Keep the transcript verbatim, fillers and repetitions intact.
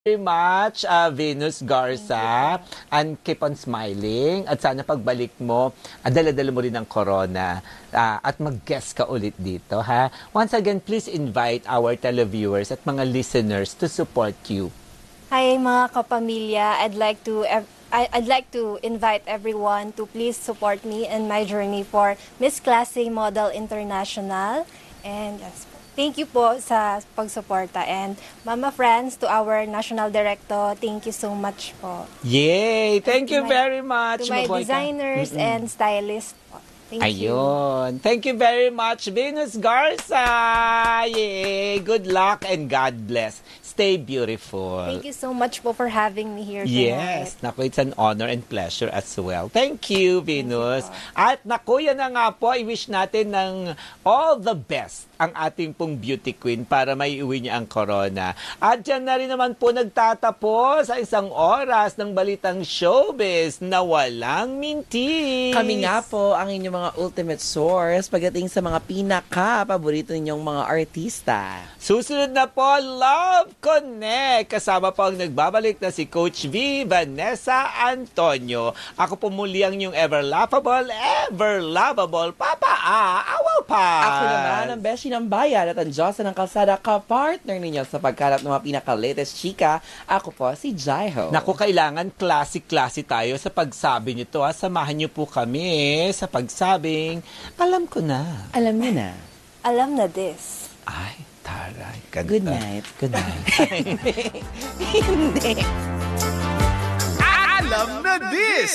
Very much, uh, Venus Garza, and keep on smiling. At sana pagbalik mo, uh, dala-dala mo rin ang corona uh, at mag-guest ka ulit dito, ha? Once again, please invite our televiewers at mga listeners to support you. Hi mga kapamilya, I'd like to I, I'd like to invite everyone to please support me in my journey for Miss Classy Model International. And yes, thank you po sa pagsuporta. And Mama Friends, to our National Director, thank you so much po. Yay! Thank you my, very much. To my Mabuhay ka. designers Mm-mm. and stylists po. Thank Ayun. you. Thank you very much, Venus Garza. Yay! Good luck and God bless. Stay beautiful. Thank you so much po for having me here tonight. Yes. Naku, it's an honor and pleasure as well. Thank you, Venus. Thank you, At naku, yan na nga po. I-wish natin ng all the best ang ating pong beauty queen para may uwi niya ang corona. At dyan na rin naman po nagtatapos sa isang oras ng Balitang Showbiz na walang mintis. Kami nga po ang inyong mga ultimate source pagdating sa mga pinaka-paborito ninyong mga artista. Susunod na po, Love Connect. Kasama po ang nagbabalik na si Coach V, Vanessa Antonio. Ako po muli ang inyong ever laughable, ever lovable, Papa A. Awal pa. Ako naman ang beshi ng bayan at ang Diyosa ng kalsada ka-partner ninyo sa pagkalap ng mga pinaka-latest chika. Ako po si Jaiho. Naku, kailangan classy-classy tayo sa pagsabi nito. Ha? Samahan niyo po kami sa pagsabing, alam ko na. Alam mo na. Alam na this. Ay, taray. Ganda. Good night. Good night. Hindi. Alam na this!